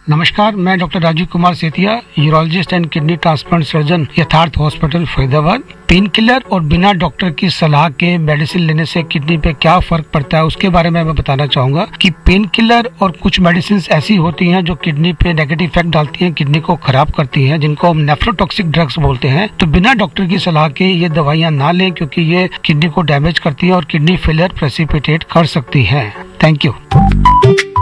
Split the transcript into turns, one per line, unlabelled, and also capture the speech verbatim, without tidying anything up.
नमस्कार, मैं doctor Rajiv Kumar Setia, urologist and kidney transplant surgeon, यथार्थ हॉस्पिटल फरीदाबाद। पेन किलर और बिना डॉक्टर की सलाह के मेडिसिन लेने से किडनी पे क्या फर्क पड़ता है उसके बारे में मैं बताना चाहूंगा कि पेन किलर और कुछ मेडिसिन ऐसी होती हैं जो किडनी पे नेगेटिव इफेक्ट डालती हैं, किडनी को खराब करती हैं, जिनको हम नेफ्रोटॉक्सिक ड्रग्स बोलते हैं। तो बिना डॉक्टर की सलाह के ये दवाइयाँ ना लें, क्योंकि ये किडनी को डैमेज करती है और किडनी फेलियर प्रेसिपिटेट कर सकती है। Thank you.